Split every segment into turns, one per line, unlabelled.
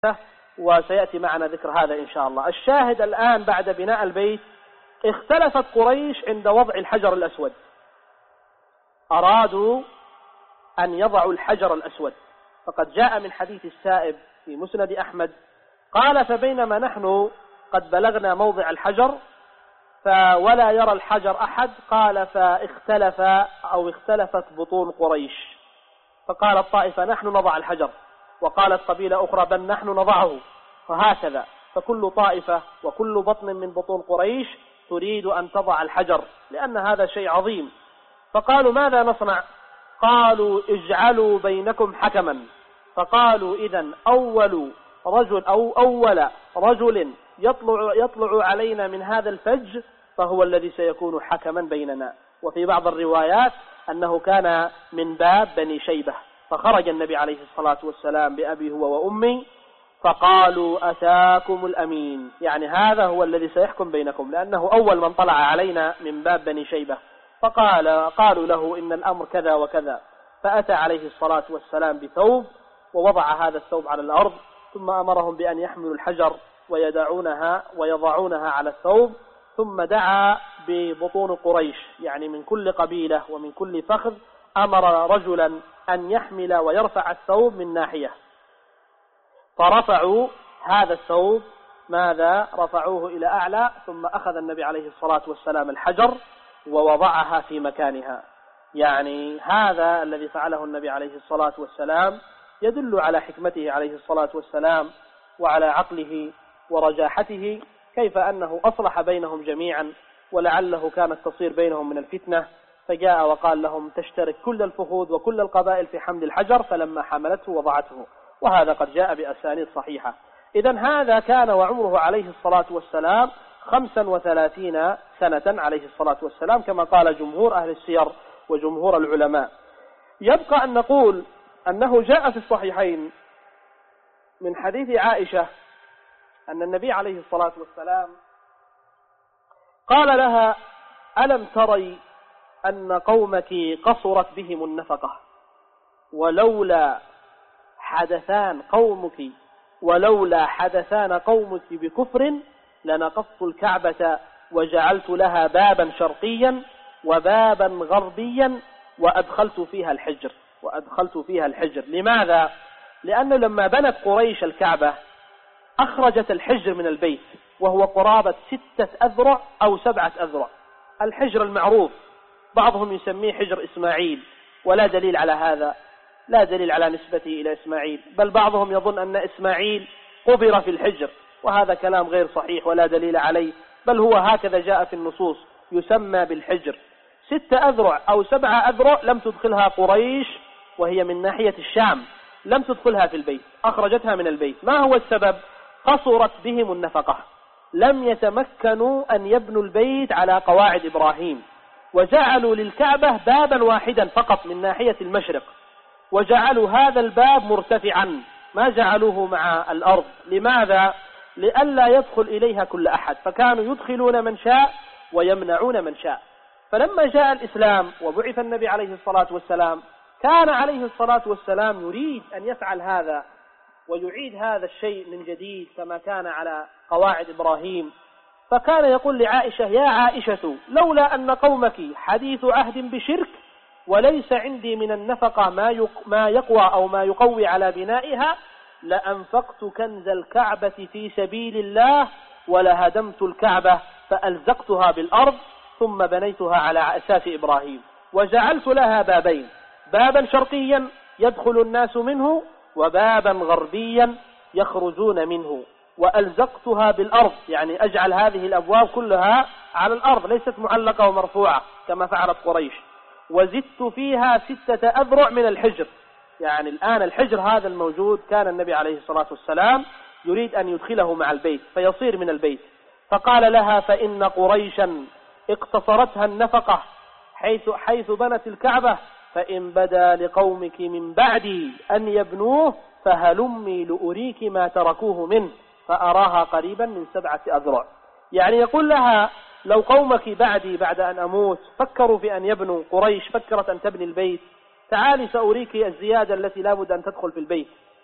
وسيأتي معنا ذكر هذا إن شاء الله. الشاهد الآن بعد بناء البيت اختلفت قريش عند وضع الحجر الأسود، أرادوا أن يضعوا الحجر الأسود، فقد جاء من حديث السائب في مسند أحمد قال: فبينما نحن قد بلغنا موضع الحجر ولا يرى الحجر أحد، قال: اختلفت بطون قريش، فقالت طائفة: نحن نضع الحجر، وقالت قبيلة أخرى: بل نحن نضعه، فهكذا، فكل طائفة وكل بطن من بطون قريش تريد أن تضع الحجر، لأن هذا شيء عظيم. فقالوا: ماذا نصنع؟ قالوا: اجعلوا بينكم حكما. فقالوا: إذن أول رجل يطلع علينا من هذا الفج فهو الذي سيكون حكما بيننا. وفي بعض الروايات أنه كان من باب بني شيبة، فخرج النبي عليه الصلاة والسلام بأبي هو وأمي، فقالوا: أتاكم الأمين، يعني هذا هو الذي سيحكم بينكم، لأنه أول من طلع علينا من باب بني شيبة. قالوا له: إن الأمر كذا وكذا. فأتى عليه الصلاة والسلام بثوب ووضع هذا الثوب على الأرض، ثم أمرهم بأن يحملوا الحجر ويضعونها على الثوب، ثم دعا ببطون قريش، يعني من كل قبيلة ومن كل فخذ أمر رجلا أن يحمل ويرفع الثوب من ناحية، فرفعوا هذا الثوب، ماذا رفعوه إلى أعلى، ثم أخذ النبي عليه الصلاة والسلام الحجر ووضعها في مكانها. يعني هذا الذي فعله النبي عليه الصلاة والسلام يدل على حكمته عليه الصلاة والسلام وعلى عقله ورجاحته، كيف أنه أصلح بينهم جميعا، ولعله كانت تصير بينهم من الفتنة، فجاء وقال لهم: تشترك كل الفخوذ وكل القبائل في حمل الحجر، فلما حملته وضعته، وهذا قد جاء بأسانيد صحيحة. إذن هذا كان وعمره عليه الصلاة والسلام 35 سنة عليه الصلاة والسلام، كما قال جمهور أهل السير وجمهور العلماء. يبقى أن نقول أنه جاء في الصحيحين من حديث عائشة أن النبي عليه الصلاة والسلام قال لها: ألم تري أن قومك قصرت بهم النفقة، ولولا حدثان قومك بكفر لنقضت الكعبة وجعلت لها بابا شرقيا وبابا غربيا وأدخلت فيها الحجر. لماذا؟ لأنه لما بنت قريش الكعبة أخرجت الحجر من البيت، وهو قرابة 6 أذرع أو 7 أذرع، الحجر المعروف، بعضهم يسميه حجر إسماعيل، ولا دليل على هذا، لا دليل على نسبته إلى إسماعيل، بل بعضهم يظن أن إسماعيل قبر في الحجر، وهذا كلام غير صحيح ولا دليل عليه، بل هو هكذا جاء في النصوص، يسمى بالحجر. 6 أذرع أو 7 أذرع لم تدخلها قريش، وهي من ناحية الشام، لم تدخلها في البيت، أخرجتها من البيت. ما هو السبب؟ قصرت بهم النفقة، لم يتمكنوا أن يبنوا البيت على قواعد إبراهيم، وجعلوا للكعبة بابا واحدا فقط من ناحية المشرق، وجعلوا هذا الباب مرتفعا، ما جعلوه مع الأرض. لماذا؟ لئلا يدخل إليها كل أحد، فكانوا يدخلون من شاء ويمنعون من شاء. فلما جاء الإسلام وبعث النبي عليه الصلاة والسلام، كان عليه الصلاة والسلام يريد أن يفعل هذا ويعيد هذا الشيء من جديد كما كان على قواعد إبراهيم، فكان يقول لعائشة: يا عائشة، لولا أن قومك حديث عهد بشرك وليس عندي من النفقة ما يقوى أو ما يقوي على بنائها، لأنفقت كنز الكعبة في سبيل الله ولهدمت الكعبة فألزقتها بالأرض ثم بنيتها على أساس إبراهيم، وجعلت لها بابين، بابا شرقيا يدخل الناس منه وبابا غربيا يخرجون منه، وألزقتها بالأرض، يعني أجعل هذه الأبواب كلها على الأرض ليست معلقة ومرفوعة كما فعلت قريش، وزدت فيها 6 أذرع من الحجر. يعني الآن الحجر هذا الموجود كان النبي عليه الصلاة والسلام يريد أن يدخله مع البيت فيصير من البيت، فقال لها: فإن قريشا اقتصرتها النفقة حيث بنت الكعبة، فإن بدا لقومك من بعدي أن يبنوه فهلمي لأريك ما تركوه منه، فأراها قريبا من 7 أذرع. يعني يقول لها: لو قومك بعد أن أموت فكروا في أن يبنوا، قريش فكرت أن تبني البيت، تعالي سأريك الزيادة التي لا بد أن تدخل في البيت،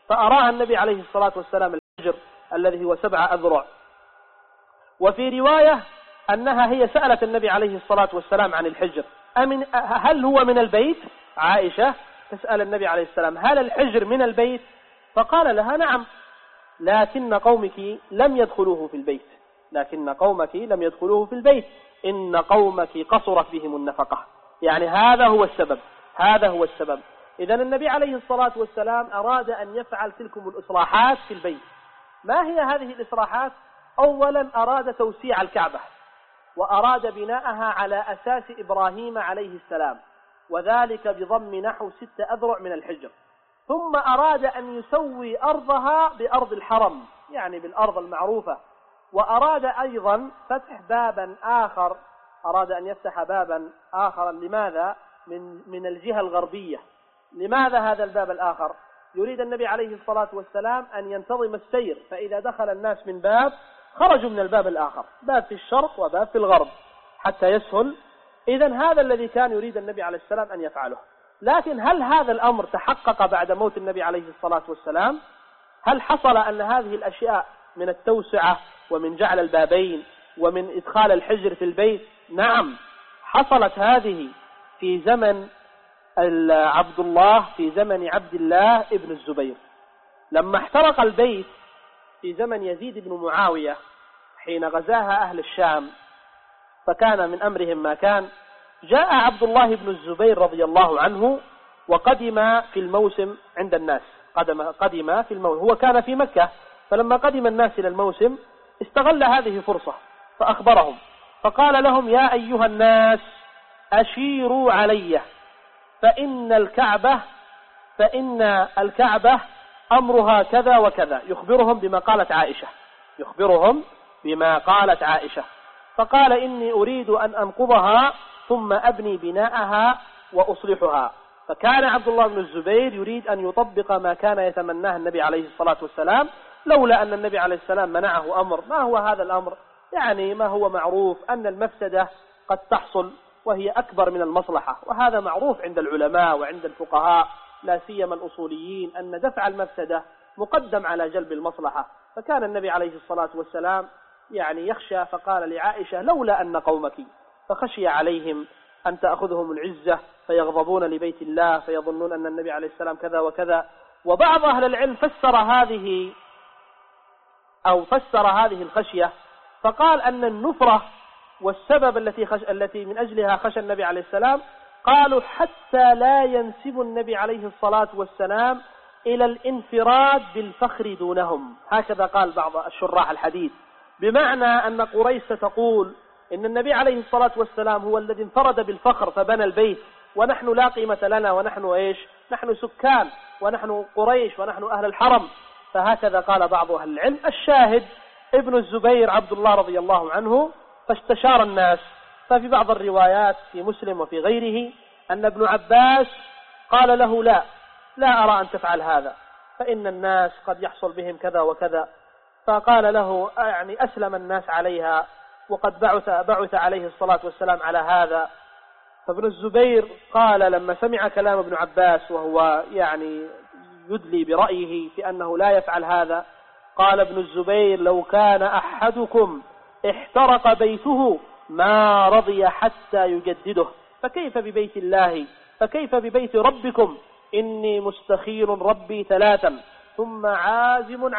فأراها النبي عليه الصلاة والسلام الحجر الذي هو 7 أذرع. وفي رواية أنها هي سألت النبي عليه الصلاة والسلام عن الحجر، هل هو من البيت؟ عائشة تسأل النبي عليه السلام هل الحجر من البيت؟ فقال لها نعم، لكن قومك لم يدخلوه في البيت، لكن قومك لم يدخلوه في البيت، إن قومك قصرت بهم النفقة. يعني هذا هو السبب، هذا هو السبب. إذن النبي عليه الصلاة والسلام أراد أن يفعل تلكم الإصلاحات في البيت. ما هي هذه الإصلاحات؟ أولا أراد توسيع الكعبة، وأراد بناءها على أساس إبراهيم عليه السلام، وذلك بضم نحو 6 أذرع من الحجر. ثم أراد أن يسوي أرضها بأرض الحرم، يعني بالأرض المعروفة. وأراد أيضا فتح بابا آخر، أراد أن يفتح بابا آخر. لماذا؟ من الجهة الغربية. لماذا هذا الباب الآخر؟ يريد النبي عليه الصلاة والسلام أن ينتظم السير، فإذا دخل الناس من باب خرجوا من الباب الآخر، باب في الشرق وباب في الغرب حتى يسهل. إذن هذا الذي كان يريد النبي عليه السلام أن يفعله. لكن هل هذا الأمر تحقق بعد موت النبي عليه الصلاة والسلام؟ هل حصل أن هذه الأشياء من التوسعة ومن جعل البابين ومن إدخال الحجر في البيت؟ نعم، حصلت هذه في زمن عبد الله، في زمن عبد الله ابن الزبير، لما احترق البيت في زمن يزيد بن معاوية حين غزاها أهل الشام، فكان من أمرهم ما كان. جاء عبد الله بن الزبير رضي الله عنه وقدم في الموسم عند الناس، قدم في الموسم، هو كان في مكة، فلما قدم الناس إلى الموسم استغل هذه فرصة فأخبرهم، فقال لهم يا أيها الناس أشيروا علي فإن الكعبة أمرها كذا وكذا. يخبرهم بما قالت عائشة. فقال إني أريد أن أنقضها ثم أبني بناءها وأصلحها. فكان عبد الله بن الزبير يريد أن يطبق ما كان يتمناه النبي عليه الصلاة والسلام، لولا أن النبي عليه السلام منعه أمر. ما هو هذا الأمر؟ يعني ما هو معروف أن المفسدة قد تحصل وهي أكبر من المصلحة، وهذا معروف عند العلماء وعند الفقهاء لا سيما الأصوليين أن دفع المفسدة مقدم على جلب المصلحة. فكان النبي عليه الصلاة والسلام يعني يخشى، فقال لعائشة لولا أن قومك، فخشي عليهم أن تأخذهم العزة فيغضبون لبيت الله فيظنون أن النبي عليه السلام كذا وكذا. وبعض أهل العلم فسر هذه الخشية، فقال أن النفرة والسبب التي من أجلها خشى النبي عليه السلام، قالوا حتى لا ينسب النبي عليه الصلاة والسلام إلى الانفراد بالفخر دونهم. هكذا قال بعض الشراح الحديث، بمعنى أن قريش ستقول إن النبي عليه الصلاة والسلام هو الذي انفرد بالفخر فبنى البيت، ونحن لا قيمة لنا، ونحن نحن سكان، ونحن قريش، ونحن أهل الحرم. فهكذا قال بعض أهل العلم. الشاهد ابن الزبير عبد الله رضي الله عنه فاستشار الناس. ففي بعض الروايات في مسلم وفي غيره أن ابن عباس قال له لا أرى أن تفعل هذا، فإن الناس قد يحصل بهم كذا وكذا. فقال له يعني أسلم الناس عليها، وقد بعث عليه الصلاة والسلام على هذا. فابن الزبير قال لما سمع كلام ابن عباس وهو يعني يدلي برأيه في أنه لا يفعل هذا، قال ابن الزبير لو كان أحدكم احترق بيته ما رضي حتى يجدده، فكيف ببيت الله، فكيف ببيت ربكم؟ إني مستخير ربي 3 ثم عازم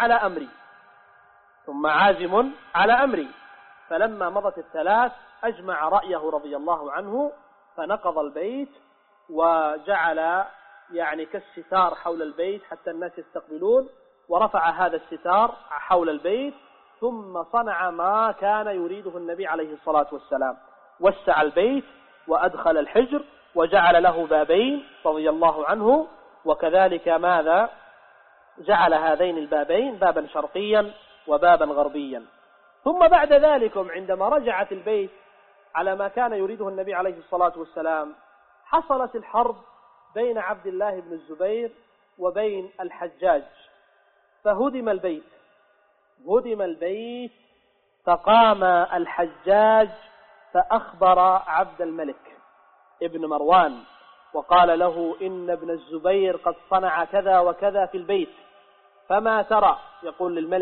على أمري. فلما مضت 3 أجمع رأيه رضي الله عنه، فنقض البيت وجعل يعني كالستار حول البيت حتى الناس يستقبلون، ورفع هذا الستار حول البيت، ثم صنع ما كان يريده النبي عليه الصلاة والسلام، وسع البيت وأدخل الحجر وجعل له بابين رضي الله عنه. وكذلك ماذا جعل هذين البابين بابا شرقيا وبابا غربيا. ثم بعد ذلك عندما رجعت البيت على ما كان يريده النبي عليه الصلاة والسلام، حصلت الحرب بين عبد الله بن الزبير وبين الحجاج، فهدم البيت. فقام الحجاج فأخبر عبد الملك ابن مروان وقال له إن ابن الزبير قد صنع كذا وكذا في البيت، فما ترى، يقول للملك